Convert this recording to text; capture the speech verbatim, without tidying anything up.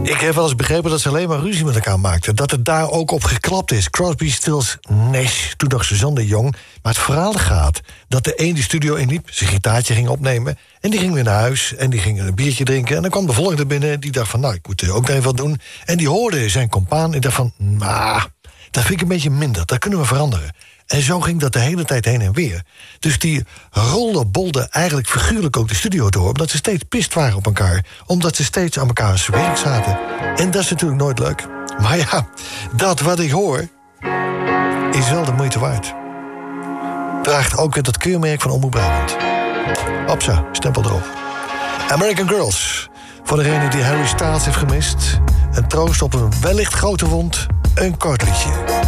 Ik heb wel eens begrepen dat ze alleen maar ruzie met elkaar maakten. Dat het daar ook op geklapt is. Crosby, Stills, Nash, toen nog Suzanne de Jong. Maar het verhaal gaat dat de een die studio inliep, zijn gitaartje ging opnemen, en die ging weer naar huis en die ging een biertje drinken. En dan kwam de volgende binnen, die dacht van, nou, ik moet er ook nog even wat doen. En die hoorde zijn compaan en dacht van, nou, dat vind ik een beetje minder, dat kunnen we veranderen. En zo ging dat de hele tijd heen en weer. Dus die rolde, bolde eigenlijk figuurlijk ook de studio door, omdat ze steeds pist waren op elkaar. Omdat ze steeds aan elkaars werk zaten. En dat is natuurlijk nooit leuk. Maar ja, dat wat ik hoor is wel de moeite waard. Draagt ook weer dat keurmerk van Omroep Brabant. Opsa, stempel erop. American Girls. Voor degene die Harry Styles heeft gemist. Een troost op een wellicht grote wond. Een kort liedje.